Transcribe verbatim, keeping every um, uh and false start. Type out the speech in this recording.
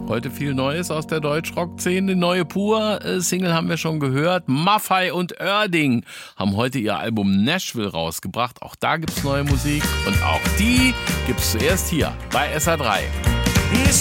Heute viel Neues aus der Deutschrock-Szene. Die neue Pur-Single haben wir schon gehört. Maffay und Oerding haben heute ihr Album Nashville rausgebracht. Auch da gibt's neue Musik und auch die gibt's zuerst hier bei S R drei. Ich